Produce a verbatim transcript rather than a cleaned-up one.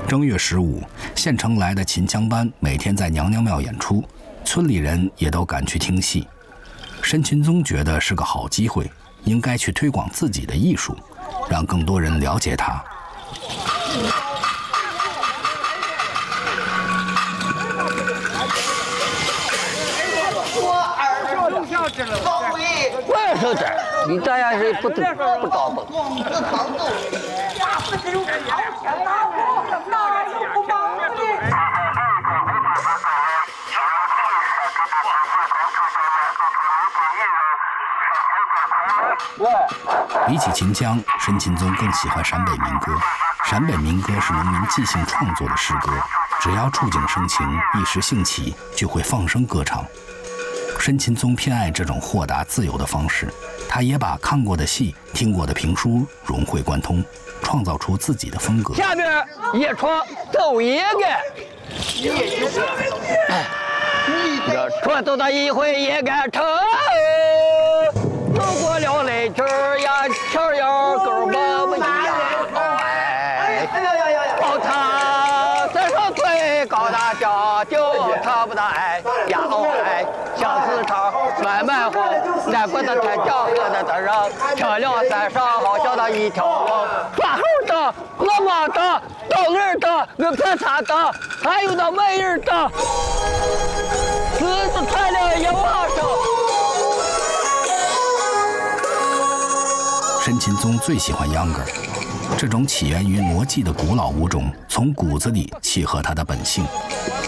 正月十五，县城来的秦腔班每天在娘娘庙演出，村里人也都赶去听戏。申擒宗觉得是个好机会，应该去推广自己的艺术，让更多人了解它。 我也是这，你这样是不不高懂。 比起秦腔，申擒宗更喜欢陕北民歌。陕北民歌是农民即兴创作的诗歌，只要触景生情，一时兴起，就会放声歌唱。申擒宗偏爱这种豁达自由的方式，他也把看过的戏、听过的评书融会贯通，创造出自己的风格。 下边一唱奏一个，这传奏的一回也该唱。走过了雷阵呀，前腰勾把不一呀，哎，宝塔山上最高大小，就他不带呀，哎，相思长，慢慢红，难怪那太江河的的人，跳了山上好像那一条龙，耍猴的、恶魔的、逗人的、我看他的，还有那美人的，狮子踩了一往上。 申擒宗最喜欢秧歌，这种起源于傩祭的古老舞种，从骨子里契合他的本性。